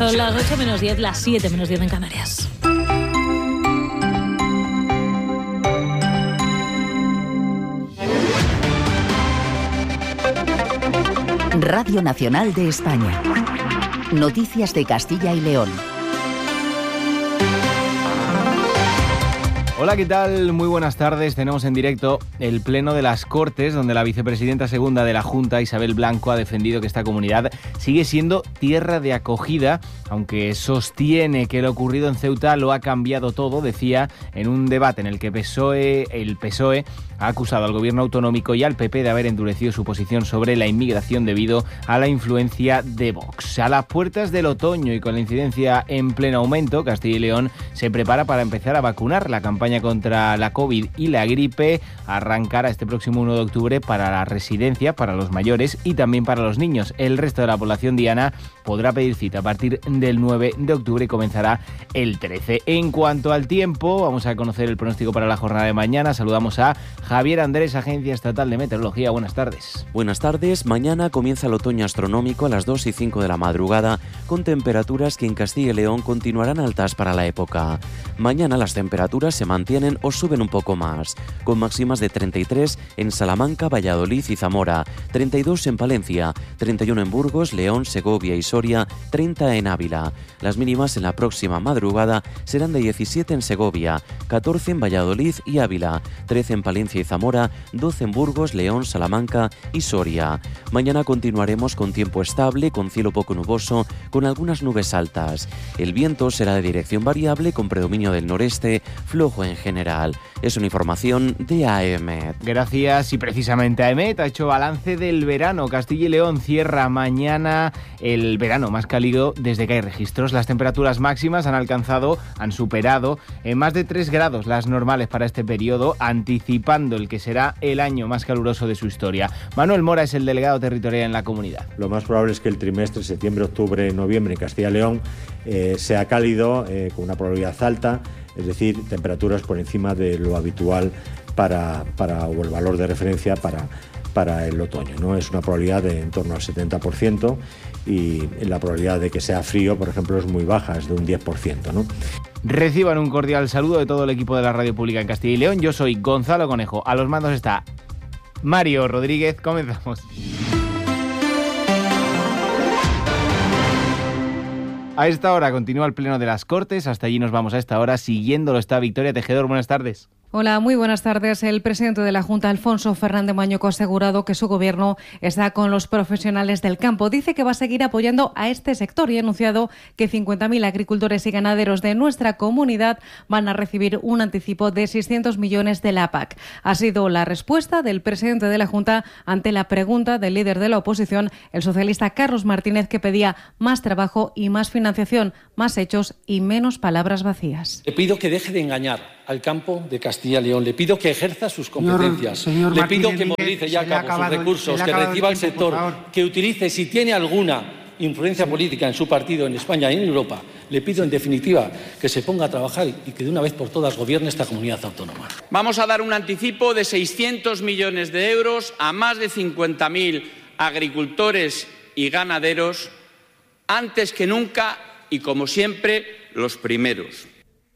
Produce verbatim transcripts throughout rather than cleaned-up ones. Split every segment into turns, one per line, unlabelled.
Son las ocho menos diez, las siete menos diez en Canarias.
Radio Nacional de España. Noticias de Castilla y León.
Hola, ¿qué tal? Muy buenas tardes. Tenemos en directo el Pleno de las Cortes, donde la vicepresidenta segunda de la Junta, Isabel Blanco, ha defendido que esta comunidad sigue siendo tierra de acogida, aunque sostiene que lo ocurrido en Ceuta lo ha cambiado todo. Decía en un debate en el que P S O E, el P S O E ha acusado al gobierno autonómico y al P P de haber endurecido su posición sobre la inmigración debido a la influencia de Vox. A las puertas del otoño y con la incidencia en pleno aumento, Castilla y León se prepara para empezar a vacunar. La campaña contra la COVID y la gripe arrancará este próximo uno de octubre para la residencia, para los mayores y también para los niños. El resto de la población diana podrá pedir cita a partir del nueve de octubre y comenzará el trece. En cuanto al tiempo, vamos a conocer el pronóstico para la jornada de mañana. Saludamos a Javier Andrés, Agencia Estatal de Meteorología. Buenas tardes.
Buenas tardes. Mañana comienza el otoño astronómico a las dos y cinco de la madrugada, con temperaturas que en Castilla y León continuarán altas para la época. Mañana las temperaturas se mantienen o suben un poco más, con máximas de treinta y tres en Salamanca, Valladolid y Zamora, treinta y dos en Palencia, treinta y uno en Burgos, León, Segovia y Soria, treinta en Ávila. Las mínimas en la próxima madrugada serán de diecisiete en Segovia, catorce en Valladolid y Ávila, trece en Palencia y Zamora, doce en Burgos, León, Salamanca y Soria. Mañana continuaremos con tiempo estable, con cielo poco nuboso, con algunas nubes altas. El viento será de dirección variable con predominio del noreste, flojo en general. Es una información de A E M E T.
Gracias. Y precisamente A E M E T ha hecho balance del verano. Castilla y León cierra mañana el verano más cálido desde que hay registros. Las temperaturas máximas han alcanzado, han superado en más de tres grados las normales para este periodo, anticipando el que será el año más caluroso de su historia. Manuel Mora es el delegado territorial en la comunidad.
Lo más probable es que el trimestre septiembre, octubre, noviembre en Castilla y León eh, sea cálido, eh, con una probabilidad alta, es decir, temperaturas por encima de lo habitual para, para o el valor de referencia para, para el otoño, ¿no? Es una probabilidad de en torno al setenta por ciento y la probabilidad de que sea frío, por ejemplo, es muy baja, es de un diez por ciento, ¿no?
Reciban un cordial saludo de todo el equipo de la Radio Pública en Castilla y León. Yo soy Gonzalo Conejo. A los mandos está Mario Rodríguez. Comenzamos. A esta hora continúa el Pleno de las Cortes. Hasta allí nos vamos a esta hora. Siguiéndolo está Victoria Tejedor. Buenas tardes.
Hola, muy buenas tardes. El presidente de la Junta, Alfonso Fernández Mañuco, ha asegurado que su gobierno está con los profesionales del campo. Dice que va a seguir apoyando a este sector y ha anunciado que cincuenta mil agricultores y ganaderos de nuestra comunidad van a recibir un anticipo de seiscientos millones de la P A C. Ha sido la respuesta del presidente de la Junta ante la pregunta del líder de la oposición, el socialista Carlos Martínez, que pedía más trabajo y más financiación, más hechos y menos palabras vacías.
Le pido que deje de engañar al campo de Castilla y León. Le pido que ejerza sus competencias.
Señor, señor
le pido
Martínez,
que movilice ya a cabo sus recursos,
el,
que reciba el
tiempo,
sector, que utilice, si tiene alguna influencia política en su partido, en España y en Europa, le pido en definitiva que se ponga a trabajar y que de una vez por todas gobierne esta comunidad autónoma.
Vamos a dar un anticipo de seiscientos millones de euros a más de cincuenta mil agricultores y ganaderos, antes que nunca y como siempre los primeros.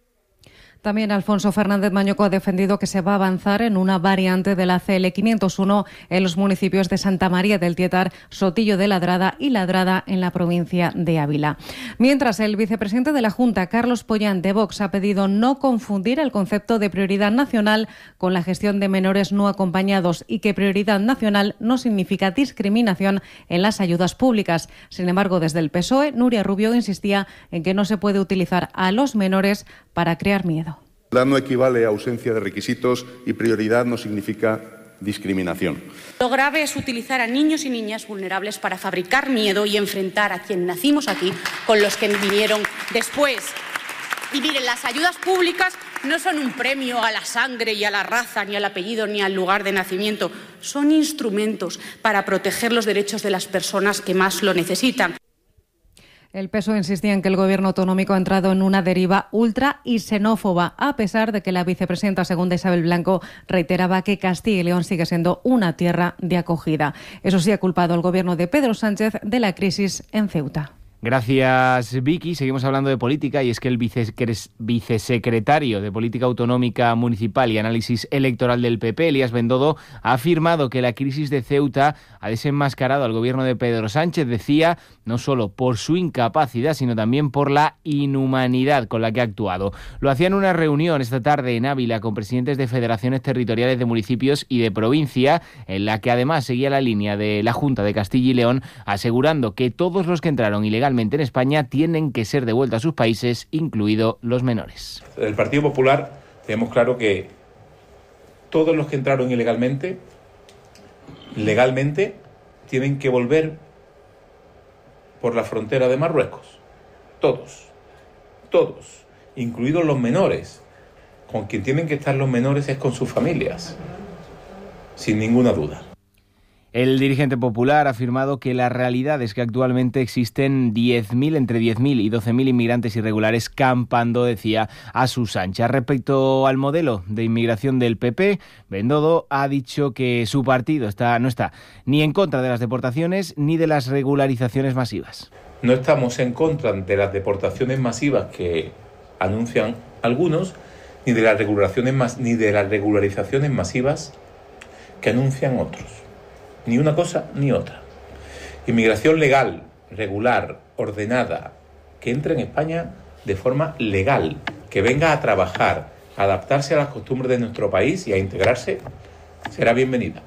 También Alfonso Fernández Mañuco ha defendido que se va a avanzar en una variante de la C L quinientos uno en los municipios de Santa María del Tietar, Sotillo de Ladrada y Ladrada en la provincia de Ávila. Mientras, el vicepresidente de la Junta, Carlos Pollán, de Vox, ha pedido no confundir el concepto de prioridad nacional con la gestión de menores no acompañados y que prioridad nacional no significa discriminación en las ayudas públicas. Sin embargo, desde el P S O E, Nuria Rubio insistía en que no se puede utilizar a los menores para crear miedo.
La no equivale a ausencia de requisitos y prioridad no significa discriminación.
Lo grave es utilizar a niños y niñas vulnerables para fabricar miedo y enfrentar a quien nacimos aquí con los que vinieron después. Y miren, las ayudas públicas no son un premio a la sangre y a la raza, ni al apellido, ni al lugar de nacimiento. Son instrumentos para proteger los derechos de las personas que más lo necesitan.
El P S O E insistía en que el gobierno autonómico ha entrado en una deriva ultra y xenófoba, a pesar de que la vicepresidenta segunda Isabel Blanco reiteraba que Castilla y León sigue siendo una tierra de acogida. Eso sí, ha culpado al gobierno de Pedro Sánchez de la crisis en Ceuta.
Gracias, Vicky. Seguimos hablando de política y es que el vicesecretario de Política Autonómica Municipal y Análisis Electoral del P P, Elías Bendodo, ha afirmado que la crisis de Ceuta ha desenmascarado al gobierno de Pedro Sánchez, decía, no solo por su incapacidad, sino también por la inhumanidad con la que ha actuado. Lo hacía en una reunión esta tarde en Ávila con presidentes de federaciones territoriales de municipios y de provincia, en la que además seguía la línea de la Junta de Castilla y León, asegurando que todos los que entraron ilegalmente en España tienen que ser devueltos a sus países, incluidos los menores.
El Partido Popular tenemos claro que todos los que entraron ilegalmente, legalmente, tienen que volver por la frontera de Marruecos. Todos, todos, incluidos los menores. Con quien tienen que estar los menores es con sus familias, sin ninguna duda.
El dirigente popular ha afirmado que la realidad es que actualmente existen diez mil, entre diez mil y doce mil inmigrantes irregulares campando, decía, a sus anchas. Respecto al modelo de inmigración del P P, Bendodo ha dicho que su partido está, no está ni en contra de las deportaciones ni de las regularizaciones masivas.
No estamos en contra de las deportaciones masivas que anuncian algunos, ni de las regulaciones, ni de las regularizaciones masivas que anuncian otros. Ni una cosa ni otra. Inmigración legal, regular, ordenada, que entre en España de forma legal, que venga a trabajar, a adaptarse a las costumbres de nuestro país y a integrarse, será bienvenida.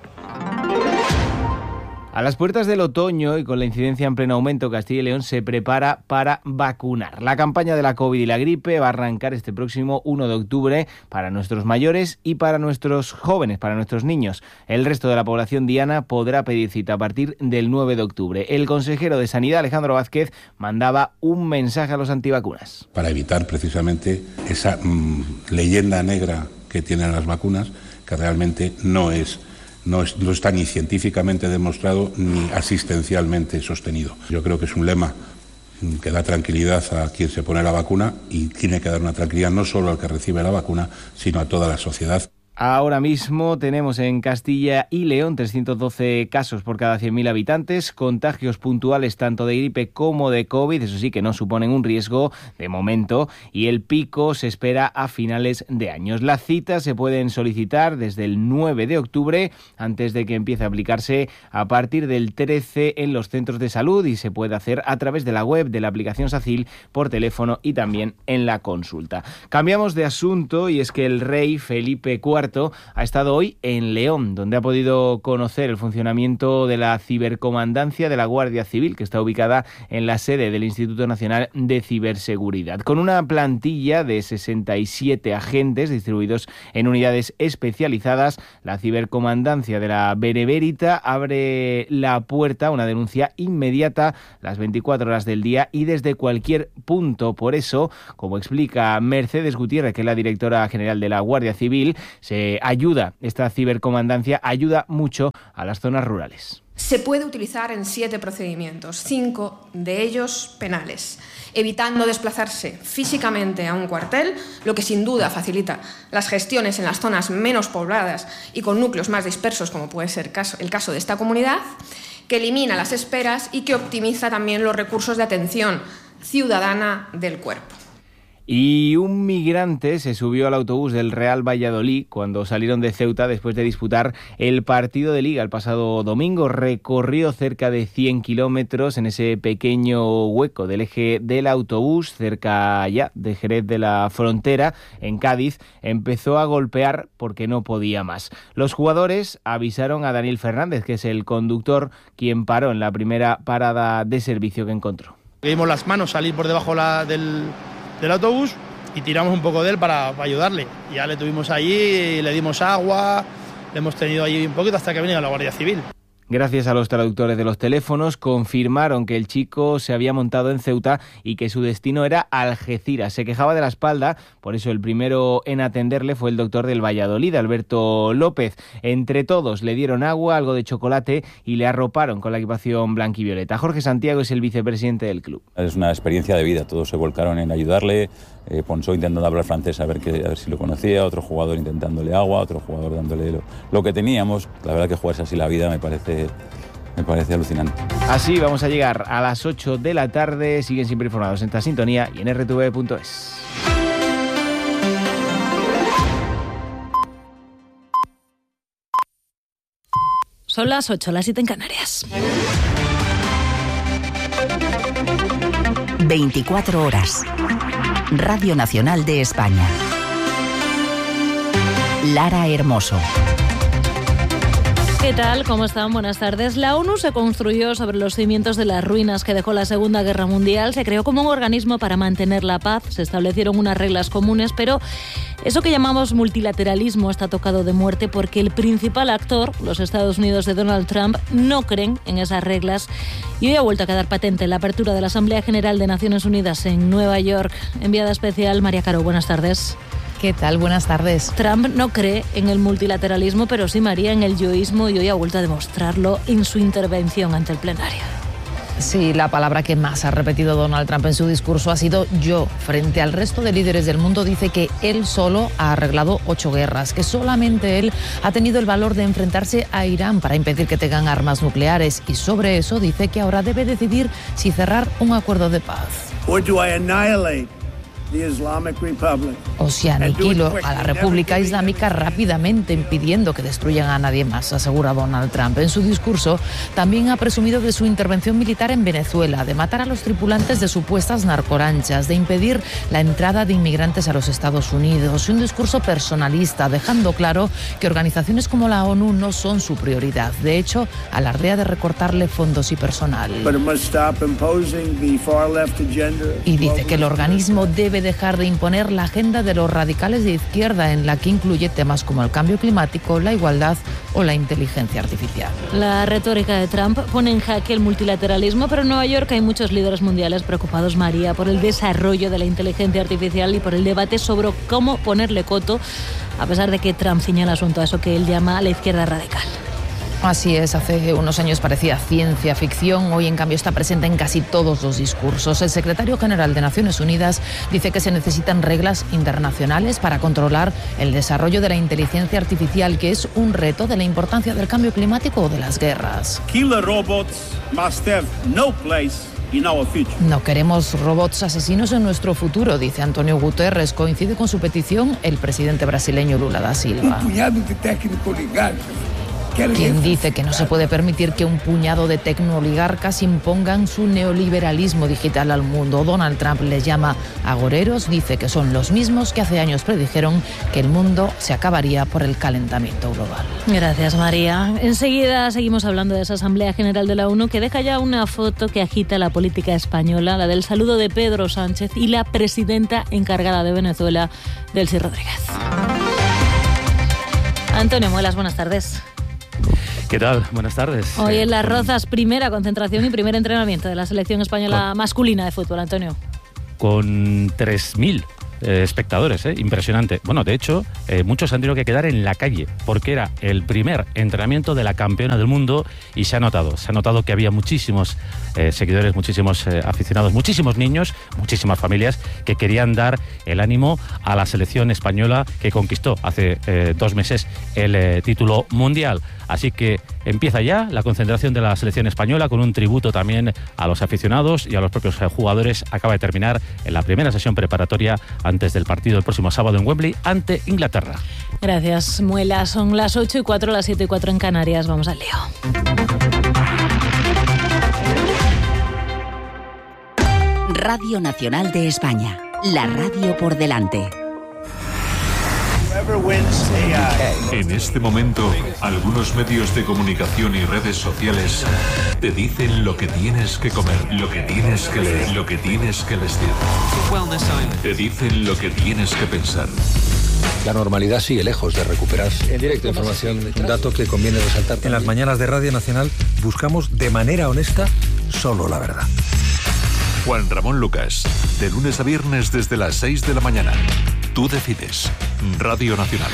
A las puertas del otoño y con la incidencia en pleno aumento, Castilla y León se prepara para vacunar. La campaña de la COVID y la gripe va a arrancar este próximo uno de octubre para nuestros mayores y para nuestros jóvenes, para nuestros niños. El resto de la población diana podrá pedir cita a partir del nueve de octubre. El consejero de Sanidad, Alejandro Vázquez, mandaba un mensaje a los antivacunas.
Para evitar precisamente esa mmm, leyenda negra que tienen las vacunas, que realmente no es No, es, no está ni científicamente demostrado ni asistencialmente sostenido. Yo creo que es un lema que da tranquilidad a quien se pone la vacuna y tiene que dar una tranquilidad no solo al que recibe la vacuna, sino a toda la sociedad.
Ahora mismo tenemos en Castilla y León trescientos doce casos por cada cien mil habitantes, contagios puntuales tanto de gripe como de COVID, eso sí que no suponen un riesgo de momento, y el pico se espera a finales de años. Las citas se pueden solicitar desde el nueve de octubre, antes de que empiece a aplicarse a partir del trece en los centros de salud, y se puede hacer a través de la web de la aplicación SACIL, por teléfono y también en la consulta. Cambiamos de asunto y es que el rey Felipe cuarto ha estado hoy en León, donde ha podido conocer el funcionamiento de la cibercomandancia de la Guardia Civil, que está ubicada en la sede del Instituto Nacional de Ciberseguridad. Con una plantilla de sesenta y siete agentes distribuidos en unidades especializadas, la cibercomandancia de la Benemérita abre la puerta a una denuncia inmediata las veinticuatro horas del día y desde cualquier punto. Por eso, como explica Mercedes Gutiérrez, que es la directora general de la Guardia Civil, se ayuda, esta cibercomandancia ayuda mucho a las zonas rurales.
Se puede utilizar en siete procedimientos, cinco de ellos penales, evitando desplazarse físicamente a un cuartel, lo que sin duda facilita las gestiones en las zonas menos pobladas y con núcleos más dispersos, como puede ser el caso de esta comunidad, que elimina las esperas y que optimiza también los recursos de atención ciudadana del cuerpo.
Y un migrante se subió al autobús del Real Valladolid cuando salieron de Ceuta después de disputar el partido de Liga el pasado domingo. Recorrió cerca de cien kilómetros en ese pequeño hueco del eje del autobús, cerca ya de Jerez de la Frontera, en Cádiz. Empezó a golpear porque no podía más. Los jugadores avisaron a Daniel Fernández, que es el conductor, quien paró en la primera parada de servicio que encontró.
Vimos las manos salir por debajo la, del... del autobús y tiramos un poco de él para, para ayudarle. Y ya le tuvimos allí, le dimos agua, le hemos tenido allí un poquito hasta que venía la Guardia Civil.
Gracias a los traductores de los teléfonos, confirmaron que el chico se había montado en Ceuta y que su destino era Algeciras. Se quejaba de la espalda, por eso el primero en atenderle fue el doctor del Valladolid, Alberto López. Entre todos le dieron agua, algo de chocolate y le arroparon con la equipación blanquivioleta. Jorge Santiago es el vicepresidente del club.
Es una experiencia de vida, todos se volcaron en ayudarle. Eh, Ponsó intentando hablar francés a ver, que, a ver si lo conocía, otro jugador intentándole agua, otro jugador dándole lo, lo que teníamos. La verdad que jugarse así la vida me parece me parece alucinante.
Así vamos a llegar a las ocho de la tarde. Siguen siempre informados en esta sintonía y en erre te ve punto es.
Son las ocho, las siete en Canarias.
veinticuatro horas. Radio Nacional de España. Lara Hermoso.
¿Qué tal? ¿Cómo están? Buenas tardes. La ONU se construyó sobre los cimientos de las ruinas que dejó la Segunda Guerra Mundial. Se creó como un organismo para mantener la paz. Se establecieron unas reglas comunes, pero eso que llamamos multilateralismo está tocado de muerte porque el principal actor, los Estados Unidos de Donald Trump, no creen en esas reglas. Y hoy ha vuelto a quedar patente la apertura de la Asamblea General de Naciones Unidas en Nueva York. Enviada especial, María Caro, buenas tardes.
¿Qué tal? Buenas tardes.
Trump no cree en el multilateralismo, pero sí, María, en el yoísmo, y hoy ha vuelto a demostrarlo en su intervención ante el plenario.
Sí, la palabra que más ha repetido Donald Trump en su discurso ha sido yo. Frente al resto de líderes del mundo dice que él solo ha arreglado ocho guerras, que solamente él ha tenido el valor de enfrentarse a Irán para impedir que tengan armas nucleares, y sobre eso dice que ahora debe decidir si cerrar un acuerdo de paz.
Or do I annihilate the Islamic Republic?
O si aniquilo a la República Islámica rápidamente, impidiendo que destruyan a nadie más, asegura Donald Trump. En su discurso también ha presumido de su intervención militar en Venezuela, de matar a los tripulantes de supuestas narcolanchas, de impedir la entrada de inmigrantes a los Estados Unidos. Un discurso personalista, dejando claro que organizaciones como la ONU no son su prioridad. De hecho, alardea de recortarle fondos y personal. Y dice que el organismo debe dejar de imponer la agenda de los radicales de izquierda, en la que incluye temas como el cambio climático, la igualdad o la inteligencia artificial.
La retórica de Trump pone en jaque el multilateralismo, pero en Nueva York hay muchos líderes mundiales preocupados, María, por el desarrollo de la inteligencia artificial y por el debate sobre cómo ponerle coto, a pesar de que Trump ciña el asunto a eso que él llama la izquierda radical.
Así es, hace unos años parecía ciencia ficción, hoy en cambio está presente en casi todos los discursos. El secretario general de Naciones Unidas dice que se necesitan reglas internacionales para controlar el desarrollo de la inteligencia artificial, que es un reto de la importancia del cambio climático o de las guerras.
Killer robots must have no place in our future.
No queremos robots asesinos en nuestro futuro, dice Antonio Guterres. Coincide con su petición el presidente brasileño Lula da Silva.
Un puñado de tecnooligarcas,
quien dice que no se puede permitir que un puñado de tecnooligarcas impongan su neoliberalismo digital al mundo. Donald Trump les llama agoreros, dice que son los mismos que hace años predijeron que el mundo se acabaría por el calentamiento global.
Gracias, María. Enseguida seguimos hablando de esa Asamblea General de la ONU, que deja ya una foto que agita la política española, la del saludo de Pedro Sánchez y la presidenta encargada de Venezuela, Delcy Rodríguez. Antonio Muelas, buenas tardes.
¿Qué tal? Buenas tardes.
Hoy en Las Rozas, primera concentración y primer entrenamiento de la selección española con, masculina de fútbol, Antonio.
Con tres mil eh, espectadores, eh, impresionante. Bueno, de hecho, eh, muchos han tenido que quedar en la calle porque era el primer entrenamiento de la campeona del mundo y se ha notado, se ha notado que había muchísimos eh, seguidores, muchísimos eh, aficionados, muchísimos niños, muchísimas familias que querían dar el ánimo a la selección española que conquistó hace eh, dos meses el eh, título mundial. Así que empieza ya la concentración de la selección española con un tributo también a los aficionados y a los propios jugadores. Acaba de terminar en la primera sesión preparatoria antes del partido el próximo sábado en Wembley ante Inglaterra.
Gracias, Muela. Son las ocho y cuatro, las siete y cuatro en Canarias. Vamos al lío.
Radio Nacional de España. La radio por delante.
En este momento, algunos medios de comunicación y redes sociales te dicen lo que tienes que comer, lo que tienes que leer, lo que tienes que vestir. Te dicen lo que tienes que pensar.
La normalidad sigue lejos de recuperarse.
En directo, información, un dato que conviene resaltar. En las mañanas de Radio Nacional buscamos de manera honesta solo la verdad.
Juan Ramón Lucas, de lunes a viernes desde las seis de la mañana. Tú decides. Radio Nacional.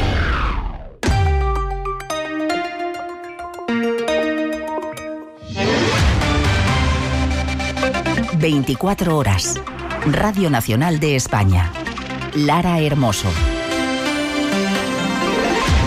veinticuatro horas. Radio Nacional de España. Lara Hermoso.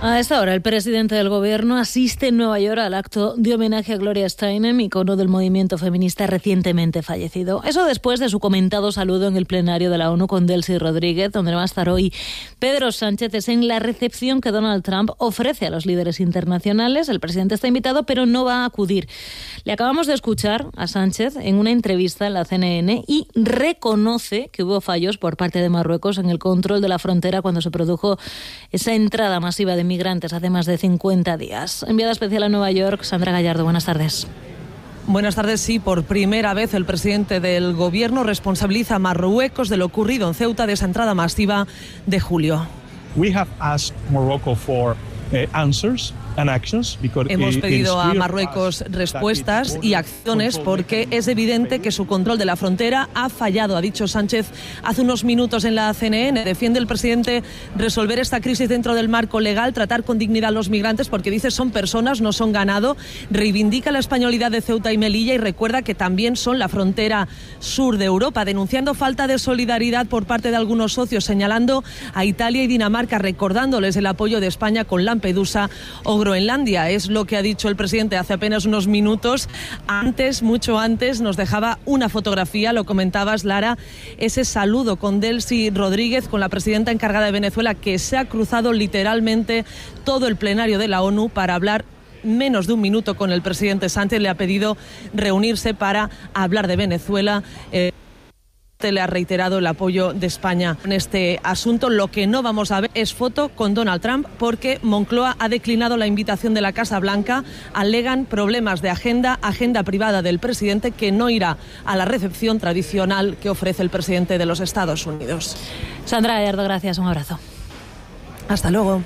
A esta hora, el presidente del Gobierno asiste en Nueva York al acto de homenaje a Gloria Steinem, icono del movimiento feminista recientemente fallecido. Eso después de su comentado saludo en el plenario de la ONU con Delcy Rodríguez, donde va a estar hoy Pedro Sánchez. Es en la recepción que Donald Trump ofrece a los líderes internacionales. El presidente está invitado, pero no va a acudir. Le acabamos de escuchar a Sánchez en una entrevista en la C N N y reconoce que hubo fallos por parte de Marruecos en el control de la frontera cuando se produjo esa entrada masiva de migrantes hace más de cincuenta días. Enviada especial a Nueva York, Sandra Gallardo, buenas tardes.
Buenas tardes. Sí, por primera vez el presidente del Gobierno responsabiliza a Marruecos de lo ocurrido en Ceuta, de esa entrada masiva de julio.
We have asked Morocco for uh, answers and actions because
Hemos pedido a
clear
Marruecos respuestas y acciones porque es evidente que su control de la frontera ha fallado, ha dicho Sánchez hace unos minutos en la C N N. Defiende el presidente resolver esta crisis dentro del marco legal, tratar con dignidad a los migrantes porque dice son personas, no son ganado. Reivindica la españolidad de Ceuta y Melilla y recuerda que también son la frontera sur de Europa, denunciando falta de solidaridad por parte de algunos socios, señalando a Italia y Dinamarca, recordándoles el apoyo de España con Lampedusa o Groenlandia. Es lo que ha dicho el presidente hace apenas unos minutos. Antes, mucho antes, nos dejaba una fotografía, lo comentabas, Lara, ese saludo con Delcy Rodríguez, con la presidenta encargada de Venezuela, que se ha cruzado literalmente todo el plenario de la ONU para hablar menos de un minuto con el presidente Sánchez. Le ha pedido reunirse para hablar de Venezuela. Eh, le ha reiterado el apoyo de España en este asunto. Lo que no vamos a ver es foto con Donald Trump porque Moncloa ha declinado la invitación de la Casa Blanca. Alegan problemas de agenda, agenda privada del presidente, que no irá a la recepción tradicional que ofrece el presidente de los Estados Unidos.
Sandra Gallardo, gracias. Un abrazo.
Hasta luego.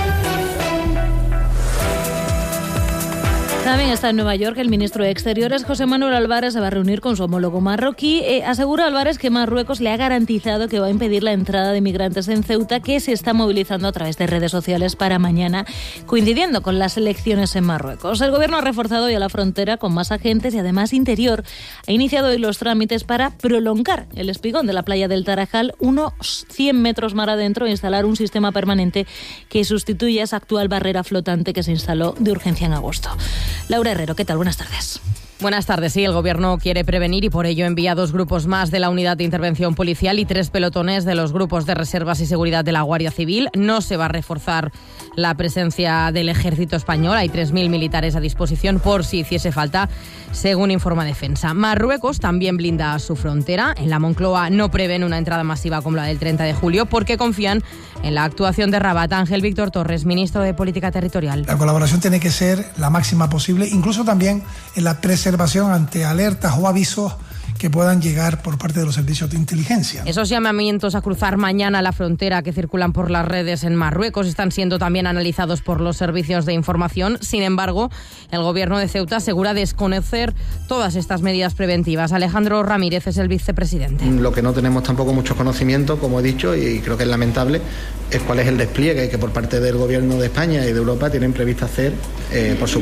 También está en Nueva York el ministro de Exteriores, José Manuel Álvarez, se va a reunir con su homólogo marroquí. Eh, asegura Álvarez que Marruecos le ha garantizado que va a impedir la entrada de migrantes en Ceuta, que se está movilizando a través de redes sociales para mañana, coincidiendo con las elecciones en Marruecos. El gobierno ha reforzado ya la frontera con más agentes y además Interior ha iniciado hoy los trámites para prolongar el espigón de la playa del Tarajal unos cien metros mar adentro e instalar un sistema permanente que sustituya esa actual barrera flotante que se instaló de urgencia en agosto. Laura Herrero, ¿qué tal? Buenas tardes.
Buenas tardes. Sí, el Gobierno quiere prevenir y por ello envía dos grupos más de la Unidad de Intervención Policial y tres pelotones de los grupos de reservas y seguridad de la Guardia Civil. No se va a reforzar la presencia del Ejército Español. Hay tres mil militares a disposición por si hiciese falta, según informa Defensa. Marruecos también blinda su frontera. En la Moncloa no prevén una entrada masiva como la del treinta de julio porque confían en la actuación de Rabat. Ángel Víctor Torres, ministro de Política Territorial.
La colaboración tiene que ser la máxima posible, incluso también en la preservación ante alertas o avisos que puedan llegar por parte de los servicios de inteligencia.
Esos llamamientos a cruzar mañana la frontera que circulan por las redes en Marruecos están siendo también analizados por los servicios de información. Sin embargo, el Gobierno de Ceuta asegura desconocer todas estas medidas preventivas. Alejandro Ramírez es el vicepresidente.
Lo que no tenemos tampoco mucho conocimiento, como he dicho, y creo que es lamentable, es cuál es el despliegue que por parte del Gobierno de España y de Europa tienen previsto hacer, eh, por su